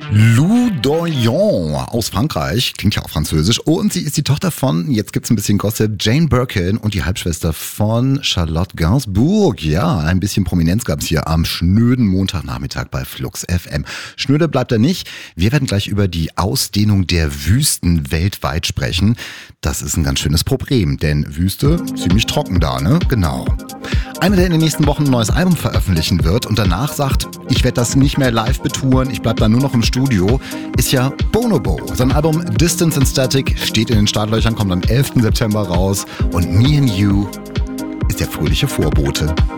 Lou Doyon aus Frankreich, klingt ja auch französisch, und sie ist die Tochter von, jetzt gibt's ein bisschen Gossip, Jane Birkin und die Halbschwester von Charlotte Gainsbourg. Ja, ein bisschen Prominenz gab's hier am schnöden Montagnachmittag bei Flux FM. Schnöde bleibt er nicht. Wir werden gleich über die Ausdehnung der Wüsten weltweit sprechen. Das ist ein ganz schönes Problem, denn Wüste, ziemlich trocken da, ne? Genau. Einer, der in den nächsten Wochen ein neues Album veröffentlichen wird und danach sagt, ich werde das nicht mehr live betouren, ich bleib da nur noch im Studio, ist ja Bonobo. Sein Album Distance and Static steht in den Startlöchern, kommt am 11. September raus und Me and You ist der fröhliche Vorbote.